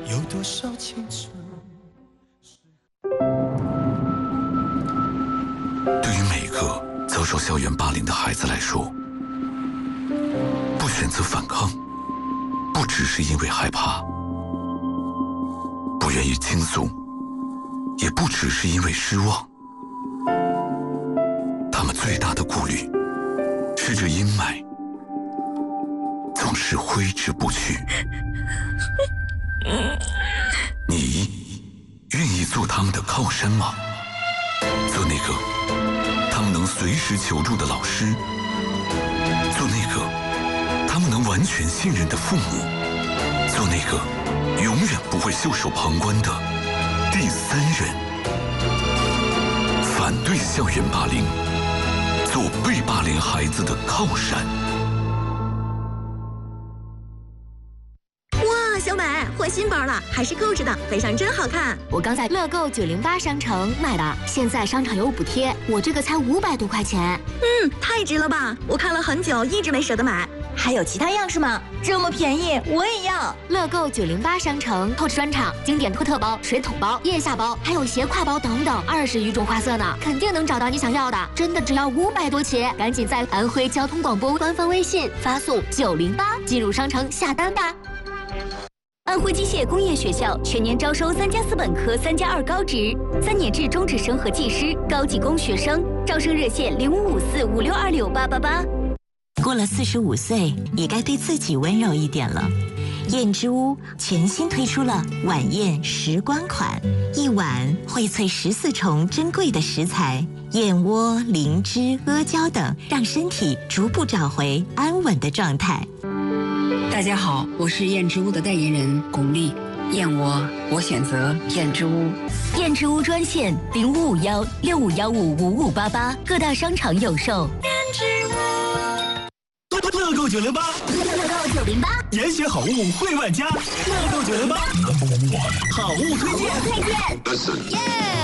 有多少青春。 对于每个遭受校园霸凌的孩子来说，不选择反抗，不只是因为害怕，不愿意倾诉，也不只是因为失望。他们最大的顾虑是这阴霾总是挥之不去。你愿意做他们的靠山吗？做那个他们能随时求助的老师，做那个他们能完全信任的父母，做那个永远不会袖手旁观的第三人。反对校园霸凌，做被霸凌孩子的靠山。 小美换新包了，还是购置的，背上真好看。 我刚在乐购908商城买的，现在商场有补贴，我这个才500多块钱。 太值了吧！我看了很久，一直没舍得买。 还有其他样式吗？这么便宜，我也要。 乐购908商城透支专场、经典托特包、水桶包、腋下包，还有斜挎包等等，20余种花色呢，肯定能找到你想要的。真的只要500多起，赶紧在安徽交通广播官方微信发送908进入商城下单吧。 安徽机械工业学校全年招收3+4本科、3+2高职、3年制中职生和技师、高技工学生，招生热线055456268888。 过了45岁，也该对自己温柔一点了。燕之屋全新推出了晚宴时光款，一碗荟萃14重珍贵的食材，燕窝、灵芝、阿胶等，让身体逐步找回安稳的状态。 大家好，我是燕之屋的代言人巩俐。燕窝，我选择燕之屋。 燕之屋专线0551651588，各大商场有售。燕之屋。 乐购908， 乐购908， 严选好物惠万家。乐购908，好物推荐。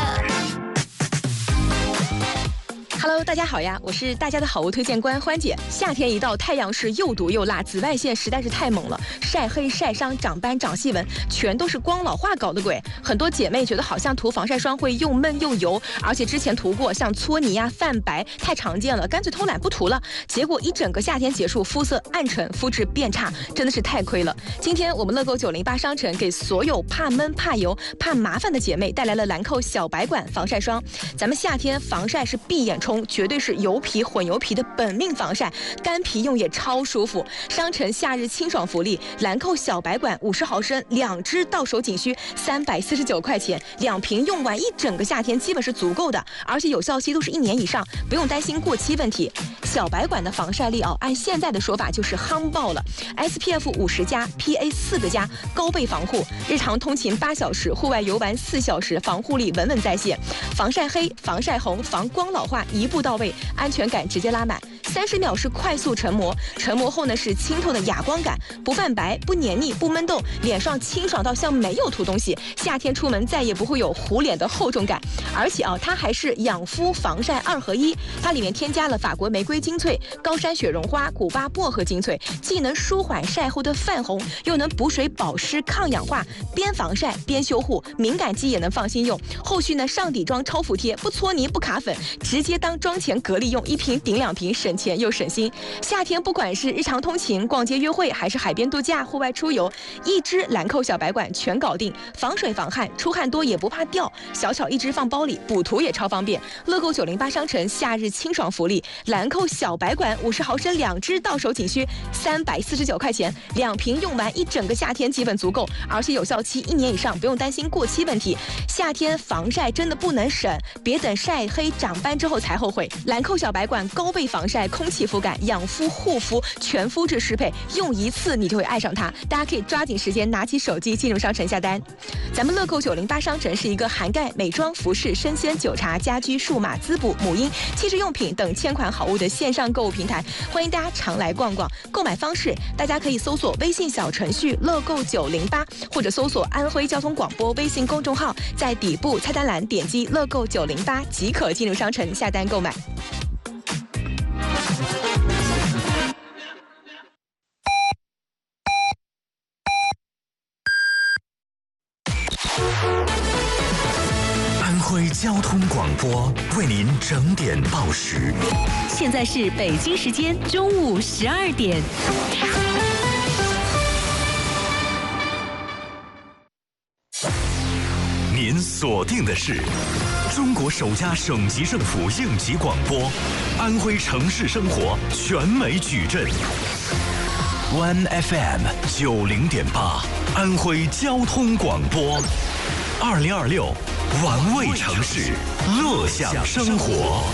Hello， 大家好呀，我是大家的好物推荐官欢姐。夏天一到，太阳是又毒又辣，紫外线实在是太猛了，晒黑、晒伤、长斑、长细纹，全都是光老化搞的鬼。很多姐妹觉得好像涂防晒霜会又闷又油，而且之前涂过，像搓泥啊、泛白太常见了，干脆偷懒不涂了。结果一整个夏天结束，肤色暗沉，肤质变差，真的是太亏了。今天我们乐购908商城给所有怕闷、怕油、怕麻烦的姐妹带来了兰蔻小白管防晒霜。咱们夏天防晒是闭眼冲，绝对是油皮混油皮的本命防晒，干皮用也超舒服。商城夏日清爽福利，兰蔻小白管50毫升2支到手仅需349块钱，2瓶用完一整个夏天基本是足够的，而且有效期都是1年以上，不用担心过期问题。小白管的防晒力按现在的说法就是夯爆了 ，SPF 50+，PA 4个+，高倍防护，日常通勤8小时，户外游玩4小时，防护力稳稳在线，防晒黑、防晒红、防光老化一步到位，安全感直接拉满。30秒是快速成膜，成膜后呢是清透的哑光感，不泛白、不黏腻、不闷痘，脸上清爽到像没有涂东西。夏天出门再也不会有糊脸的厚重感，而且它还是养肤防晒2合1，它里面添加了法国玫瑰精粹、高山雪绒花、古巴薄荷精粹，既能舒缓晒后的泛红，又能补水保湿抗氧化，边防晒边修护，敏感肌也能放心用。后续呢上底妆超服帖，不搓泥不卡粉，直接当妆前隔离用，1瓶顶2瓶，省钱又省心。夏天不管是日常通勤、逛街约会，还是海边度假、户外出游，一支兰蔻小白管全搞定，防水防汗，出汗多也不怕掉，小巧一支放包里，补涂也超方便。乐购908商城夏日清爽福利，兰蔻小白管50毫升2支到手仅需349块钱，2瓶用完一整个夏天基本足够，而且有效期1年以上，不用担心过期问题。夏天防晒真的不能省，别等晒黑长斑之后才后悔。兰蔻小白管高倍防晒、空气肤感、养肤护肤全肤质适配，用一次你就会爱上它。大家可以抓紧时间拿起手机进入商城下单。咱们乐购908商城是一个涵盖美妆、服饰、生鲜、酒茶、家居、数码、滋补、母婴、汽车用品等1000款好物的线上购物平台，欢迎大家常来逛逛。购买方式，大家可以搜索微信小程序乐购908，或者搜索安徽交通广播微信公众号，在底部菜单栏点击乐购908即可进入商城下单购买。 徽交通广播为您整点报时。 现在是北京时间中午12点。 您锁定的是中国首家省级政府应急广播，安徽城市生活全美矩阵。One FM 90.8，安徽交通广播，2026玩味城市，乐享生活。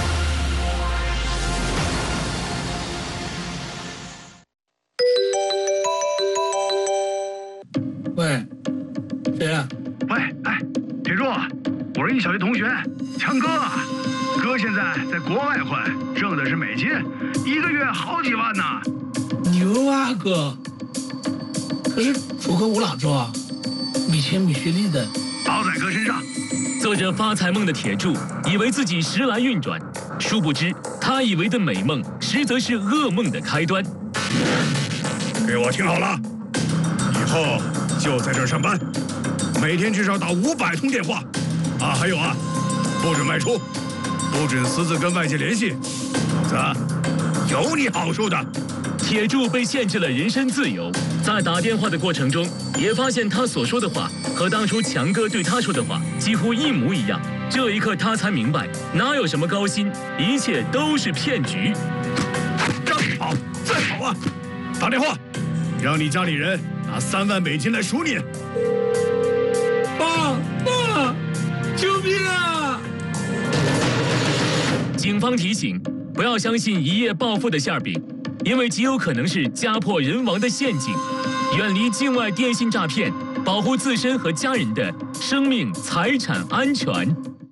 喂，谁呀？ 喂，哎，铁柱，我是你小学同学强哥啊。哥现在在国外混，挣的是美金，1个月好几万呢。 牛啊哥！可是楚河无老庄啊，没钱没学历的， 包在哥身上。 做着发财梦的铁柱，以为自己时来运转，殊不知他以为的美梦，实则是噩梦的开端。 给我听好了，以后就在这儿上班，每天至少打500通电话，啊，还有啊，不准外出，不准私自跟外界联系，否则有你好处的。 铁柱被限制了人身自由，在打电话的过程中，也发现他所说的话和当初强哥对他说的话几乎一模一样。这一刻，他才明白，哪有什么高薪，一切都是骗局。 让你跑，再跑啊！打电话，让你家里人拿3万美金来赎你。 爸，救命啊！ 警方提醒，不要相信一夜暴富的馅饼，因为极有可能是家破人亡的陷阱。远离境外电信诈骗，保护自身和家人的生命财产安全。